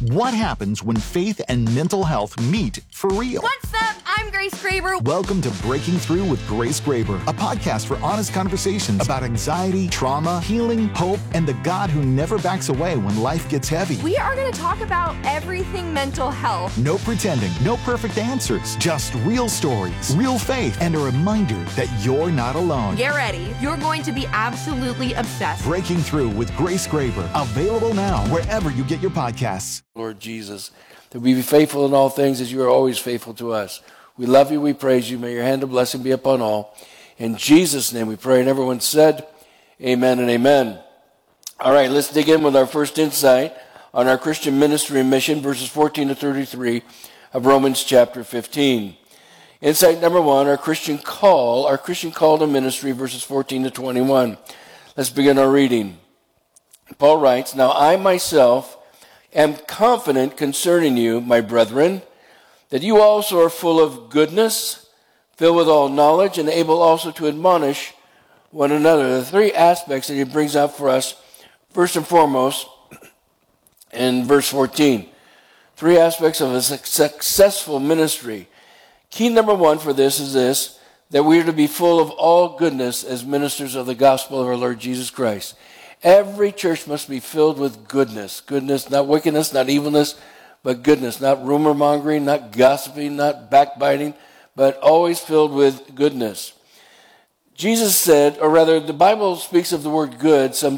What happens when faith and mental health meet for real? What's up? I'm Grace Graber. Welcome to Breaking Through with Grace Graber, a podcast for honest conversations about anxiety, trauma, healing, hope, and the God who never backs away when life gets heavy. We are going to talk about everything mental health. No pretending, no perfect answers, just real stories, real faith, and a reminder that you're not alone. Get ready. You're going to be absolutely obsessed. Breaking Through with Grace Graber, available now wherever you get your podcasts. Lord Jesus, that we be faithful in all things as you are always faithful to us. We love you, we praise you. May your hand of blessing be upon all. In Jesus' name we pray. And everyone said, amen and amen. All right, let's dig in with our first insight on our Christian ministry and mission, verses 14 to 33 of Romans chapter 15. Insight number one, our Christian call to ministry, verses 14 to 21. Let's begin our reading. Paul writes, "Now I myself am confident concerning you, my brethren, that you also are full of goodness, filled with all knowledge, and able also to admonish one another." The three aspects that he brings out for us, first and foremost, in verse 14. Three aspects of a successful ministry. Key number one for this is this, that we are to be full of all goodness as ministers of the gospel of our Lord Jesus Christ. Every church must be filled with goodness. Goodness, not wickedness, not evilness, but goodness. Not rumor mongering, not gossiping, not backbiting, but always filled with goodness. Jesus said, or rather the Bible speaks of the word good some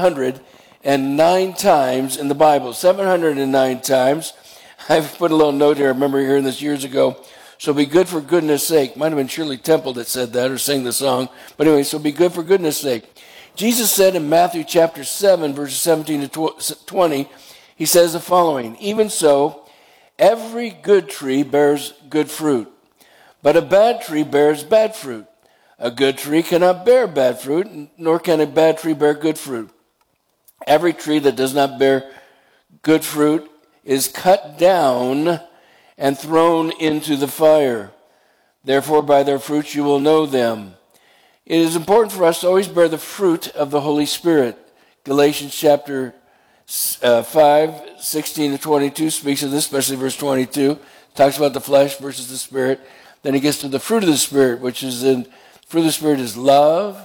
709 times in the Bible. 709 times. I've put a little note here. I remember hearing this years ago. So be good for goodness sake. Might have been Shirley Temple that said that or sang the song. But anyway, so be good for goodness sake. Jesus said in Matthew chapter 7, verses 17 to 20, he says the following, "Even so, every good tree bears good fruit, but a bad tree bears bad fruit. A good tree cannot bear bad fruit, nor can a bad tree bear good fruit. Every tree that does not bear good fruit is cut down and thrown into the fire. Therefore, by their fruits you will know them." It is important for us to always bear the fruit of the Holy Spirit. Galatians chapter 5, 16 to 22 speaks of this, especially verse 22. Talks about the flesh versus the spirit. Then it gets to the fruit of the Spirit, which is fruit of the Spirit is love,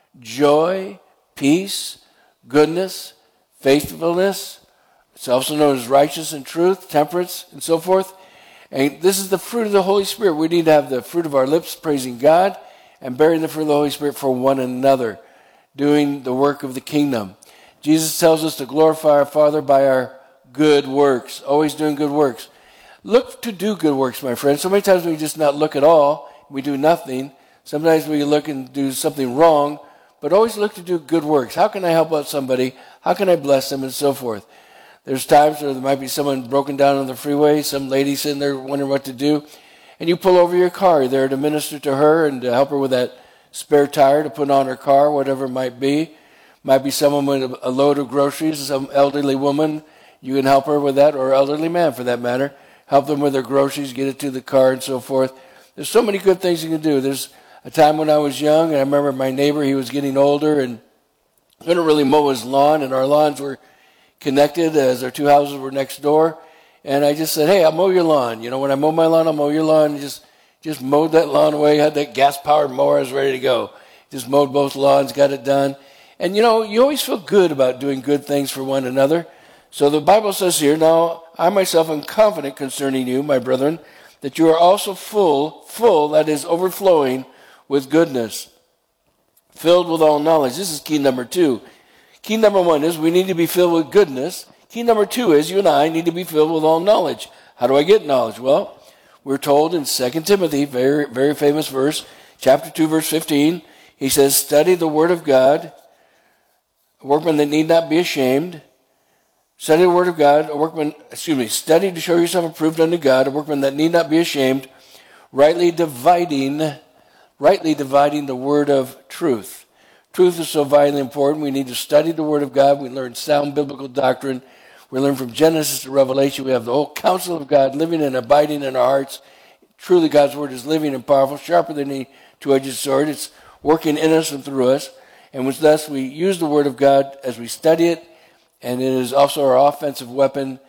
joy, peace, goodness, faithfulness. It's also known as righteousness and truth, temperance, and so forth. And this is the fruit of the Holy Spirit. We need to have the fruit of our lips praising God and bearing the fruit of the Holy Spirit for one another, doing the work of the kingdom. Jesus tells us to glorify our Father by our good works, always doing good works. Look to do good works, my friends. So many times we just not look at all, we do nothing. Sometimes we look and do something wrong, but always look to do good works. How can I help out somebody? How can I bless them, and so forth? There's times where there might be someone broken down on the freeway, some lady sitting there wondering what to do, and you pull over your car. You're there to minister to her and to help her with that spare tire to put on her car, whatever it might be. Might be someone with a load of groceries, some elderly woman. You can help her with that, or elderly man for that matter. Help them with their groceries, get it to the car, and so forth. There's so many good things you can do. There's a time when I was young, and I remember my neighbor, he was getting older and couldn't really mow his lawn, and our lawns were connected as our two houses were next door. And I just said, "Hey, I'll mow your lawn. You know, when I mow my lawn, I'll mow your lawn." And just mowed that lawn away, had that gas-powered mower, I was ready to go. Just mowed both lawns, got it done. And, you know, you always feel good about doing good things for one another. So the Bible says here, "Now I myself am confident concerning you, my brethren, that you are also full, that is, overflowing with goodness, filled with all knowledge." This is key number two. Key number one is we need to be filled with goodness. Key number two is you and I need to be filled with all knowledge. How do I get knowledge? Well, we're told in 2 Timothy, very, very famous verse, chapter 2, verse 15, he says, "Study the word of God, a workman that need not be ashamed." Study the word of God, study to show yourself approved unto God, a workman that need not be ashamed, rightly dividing the word of truth. Truth is so vitally important. We need to study the word of God. We learn sound biblical doctrine. We learn from Genesis to Revelation. We have the whole counsel of God living and abiding in our hearts. Truly, God's word is living and powerful, sharper than any two-edged sword. It's working in us and through us. And thus we use the word of God as we study it, and it is also our offensive weapon